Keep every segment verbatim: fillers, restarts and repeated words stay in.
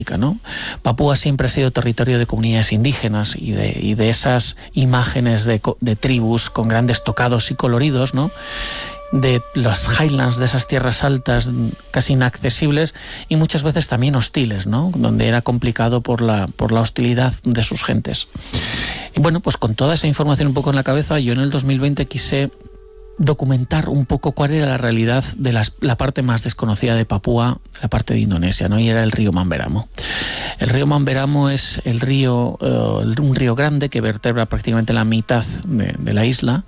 ¿no? Papúa siempre ha sido territorio de comunidades indígenas y de, y de esas imágenes de, de tribus con grandes tocados y coloridos, ¿no? De las highlands, de esas tierras altas casi inaccesibles y muchas veces también hostiles, ¿no? Donde era complicado por la, por la hostilidad de sus gentes. Y bueno, pues con toda esa información un poco en la cabeza, yo en el dos mil veinte quise documentar un poco cuál era la realidad de las, la parte más desconocida de Papúa, la parte de Indonesia, ¿no? Y era el río Mamberamo. El río Mamberamo es el río, uh, un río grande que vertebra prácticamente la mitad de, de la isla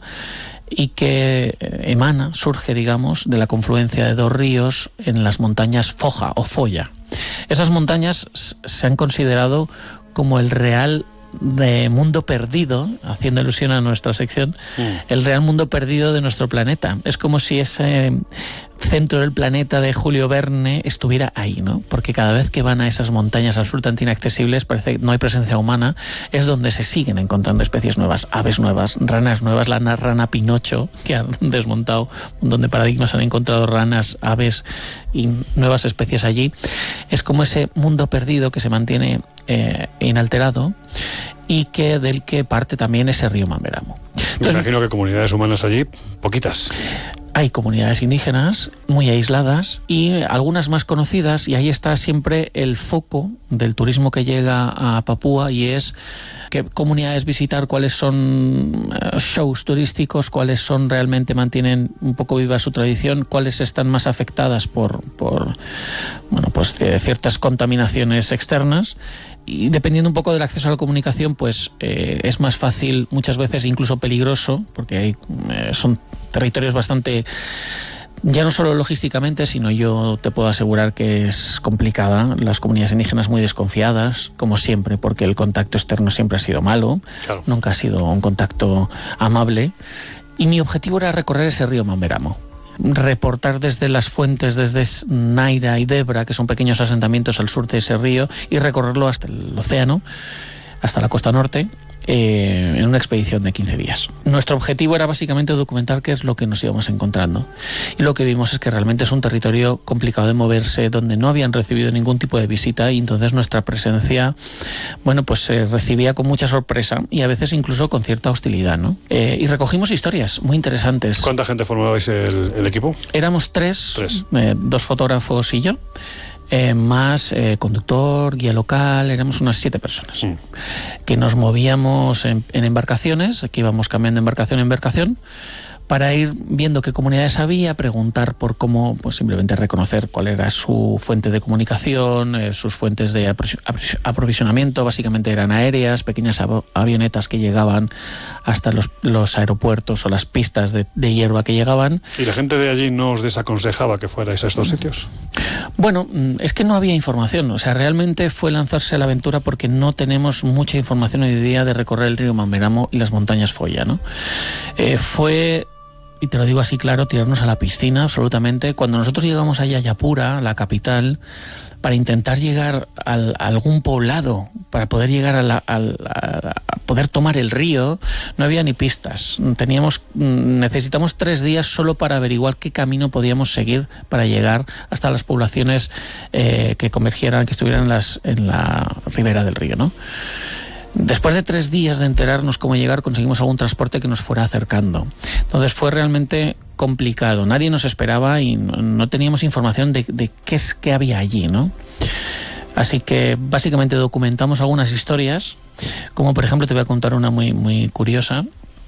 y que emana, surge, digamos, de la confluencia de dos ríos en las montañas Foja o Foya. Esas montañas se han considerado como el real de mundo perdido, haciendo alusión a nuestra sección, mm. el real mundo perdido de nuestro planeta. Es como si ese centro del planeta de Julio Verne estuviera ahí, ¿no? Porque cada vez que van a esas montañas absolutamente inaccesibles, parece que no hay presencia humana, es donde se siguen encontrando especies nuevas, aves nuevas, ranas nuevas, la rana Pinocho, que han desmontado un montón de paradigmas, han encontrado ranas, aves y nuevas especies allí. Es como ese mundo perdido que se mantiene eh, inalterado y que del que parte también ese río Mamberamo. Entonces, me imagino que comunidades humanas allí, poquitas. Hay comunidades indígenas muy aisladas y algunas más conocidas, y ahí está siempre el foco del turismo que llega a Papúa, y es qué comunidades visitar, cuáles son shows turísticos, cuáles son realmente mantienen un poco viva su tradición, cuáles están más afectadas por, por bueno, pues de ciertas contaminaciones externas. Y dependiendo un poco del acceso a la comunicación, pues eh, es más fácil, muchas veces incluso peligroso, porque hay, eh, son territorios bastante, ya no solo logísticamente, sino yo te puedo asegurar que es complicada, las comunidades indígenas muy desconfiadas, como siempre, porque el contacto externo siempre ha sido malo, claro. Nunca ha sido un contacto amable, y mi objetivo era recorrer ese río Mamberamo. Reportar desde las fuentes, desde Naira y Debra, que son pequeños asentamientos al sur de ese río, y recorrerlo hasta el océano, hasta la costa norte, eh, en una expedición de quince días. Nuestro objetivo era básicamente documentar qué es lo que nos íbamos encontrando. Y lo que vimos es que realmente es un territorio complicado de moverse, donde no habían recibido ningún tipo de visita, y entonces nuestra presencia, bueno, pues se recibía con mucha sorpresa y a veces incluso con cierta hostilidad, ¿no? Eh, y recogimos historias muy interesantes. ¿Cuánta gente formabais el, el equipo? Éramos tres, tres. Eh, dos fotógrafos y yo. Eh, más eh, conductor, guía local, éramos unas siete personas, mm. que nos movíamos en, en embarcaciones, que íbamos cambiando de embarcación en embarcación, para ir viendo qué comunidades había, preguntar por cómo, pues simplemente reconocer cuál era su fuente de comunicación, eh, sus fuentes de aprovisionamiento. Básicamente eran aéreas, pequeñas avionetas que llegaban hasta los, los aeropuertos o las pistas de, de hierba que llegaban. ¿Y la gente de allí no os desaconsejaba que fuerais a estos sitios? Bueno, es que no había información, o sea, realmente fue lanzarse a la aventura porque no tenemos mucha información hoy día de recorrer el río Mamberamo y las montañas Foya, ¿no? Eh, fue... Y te lo digo así claro, tirarnos a la piscina absolutamente. Cuando nosotros llegamos a Jayapura, la capital, para intentar llegar al, a algún poblado, para poder llegar a, la, a, a, a poder tomar el río, no había ni pistas. Teníamos, necesitamos tres días solo para averiguar qué camino podíamos seguir para llegar hasta las poblaciones eh, que convergieran, que estuvieran en, las, en la ribera del río, ¿no? Después de tres días de enterarnos cómo llegar, conseguimos algún transporte que nos fuera acercando. Entonces fue realmente complicado. Nadie nos esperaba y no, no teníamos información de, de qué es qué había allí, ¿no? Así que básicamente documentamos algunas historias, como por ejemplo te voy a contar una muy, muy curiosa,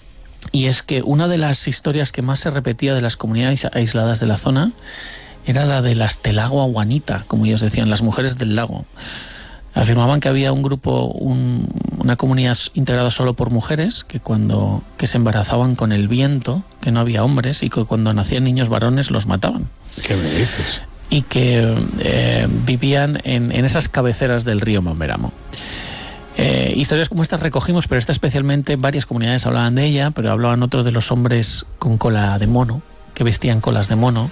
y es que una de las historias que más se repetía de las comunidades aisladas de la zona era la de las Telagua Guanita, como ellos decían, las mujeres del lago. Afirmaban que había un grupo, un, una comunidad integrada solo por mujeres, que cuando que se embarazaban con el viento, que no había hombres, y que cuando nacían niños varones los mataban. ¿Qué me dices? Y que eh, vivían en, en esas cabeceras del río Mamberamo. Eh, historias como estas recogimos, pero esta especialmente, varias comunidades hablaban de ella, pero hablaban otros de los hombres con cola de mono, que vestían colas de mono.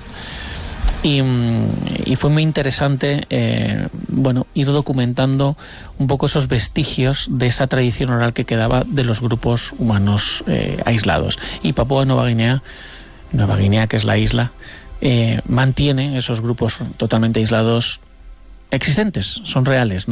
Y, y fue muy interesante eh, bueno, ir documentando un poco esos vestigios de esa tradición oral que quedaba de los grupos humanos eh, aislados. Y Papúa Nueva Guinea, Nueva Guinea, que es la isla, eh, mantiene esos grupos totalmente aislados existentes, son reales, ¿no?